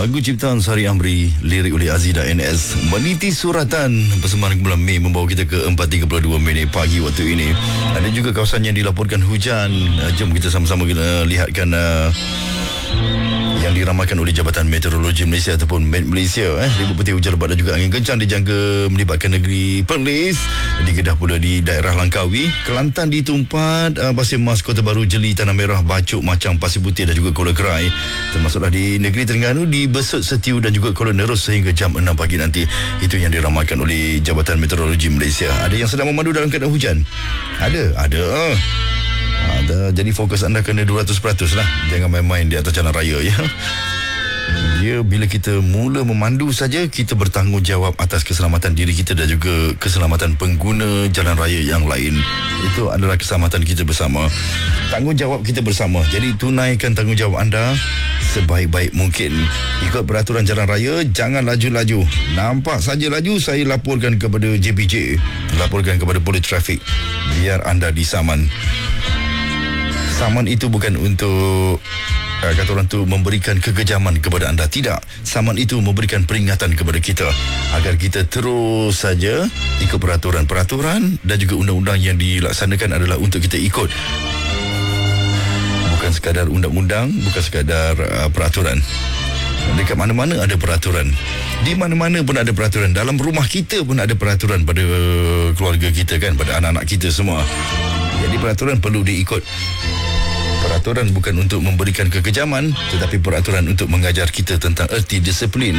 Lagu ciptaan Sari Amri, lirik oleh Azida NS. Meniti suratan persembahan bulan Mei membawa kita ke 4.32 minit pagi waktu ini. Ada juga kawasan yang dilaporkan hujan. Jom kita sama-sama lihatkan yang diramalkan oleh Jabatan Meteorologi Malaysia ataupun Met Malaysia. Ribut putih, hujan lebat dan juga angin kencang dijangka melibatkan negeri Perlis, di Kedah pula di daerah Langkawi, Kelantan di Tumpat, Pasir Mas, Kota Baru, Jeli, Tanah Merah, Bacok, Macang, Pasir Putih dan juga Kuala Kerai. Termasuklah di negeri Terengganu, di Besut, Setiu dan juga Kuala Nerus sehingga jam 6 pagi nanti. Itu yang diramalkan oleh Jabatan Meteorologi Malaysia. Ada yang sedang memandu dalam keadaan hujan? Ada. Jadi fokus anda kena 200% lah. Jangan main-main di atas jalan raya ya. Bila kita mula memandu saja, kita bertanggungjawab atas keselamatan diri kita dan juga keselamatan pengguna jalan raya yang lain. Itu adalah keselamatan kita bersama, tanggungjawab kita bersama. Jadi tunaikan tanggungjawab anda sebaik-baik mungkin. Ikut peraturan jalan raya, jangan laju-laju. Nampak saja laju, saya laporkan kepada JPJ, laporkan kepada polis trafik, biar anda disaman. Saman itu bukan untuk kata orang tu memberikan kekejaman kepada anda. Tidak. Saman itu memberikan peringatan kepada kita agar kita terus saja ikut peraturan-peraturan dan juga undang-undang yang dilaksanakan adalah untuk kita ikut. Bukan sekadar undang-undang, bukan sekadar peraturan. Dekat mana-mana ada peraturan. Di mana-mana pun ada peraturan. Dalam rumah kita pun ada peraturan pada keluarga kita kan, pada anak-anak kita semua. Jadi peraturan perlu diikut. Peraturan bukan untuk memberikan kekejaman, tetapi peraturan untuk mengajar kita tentang erti disiplin,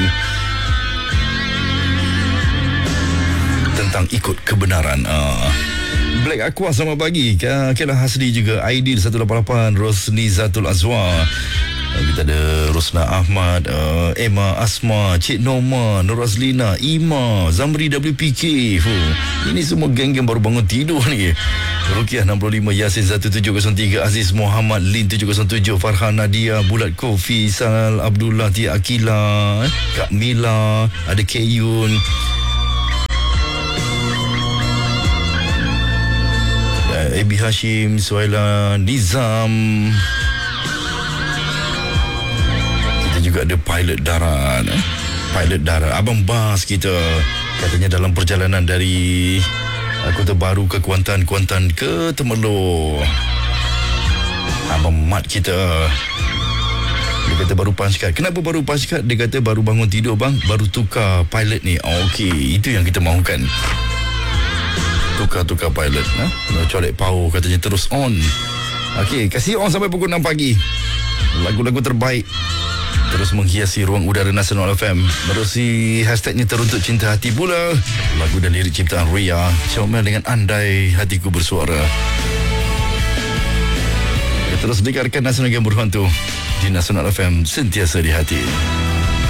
tentang ikut kebenaran. Black Aqua selamat pagi. Kelah Hasri juga, Aidil 188, Rosni Zatul Azwar. Kita ada Rosna Ahmad, Emma Asma, Cik Norma, Nur Azlina, Ima, Zamri WPK. Ini semua geng-geng baru bangun tidur ni. Rukiah 65, Yasin 1703, Aziz Muhammad, Lin 707, Farhan Nadia, Bulat Kofi, Sal Abdullah, Tia Akila, Kak Mila, ada Kayun, Ebi Hashim, Suhaila, Nizam. Kita juga ada pilot darat. Pilot darat Abang Bas kita, katanya dalam perjalanan dari Kota Baru ke Kuantan ke Temerloh. Abang Mat kita, dia kata baru punch card. Kenapa baru punch card? Dia kata baru bangun tidur bang, baru tukar pilot ni. Okey, itu yang kita mahukan. Tukar pilot. Colek power katanya terus on. Okey, kasih on sampai pukul 6 pagi. Lagu-lagu terbaik terus menghiasi ruang udara Nasional FM. Menerusi hashtagnya Teruntuk Cinta Hati pula. Lagu dan lirik ciptaan Ria, comel dengan Andai Hatiku Bersuara. Terus dengarkan Nasional Game Berhantu di Nasional FM, sentiasa di hati.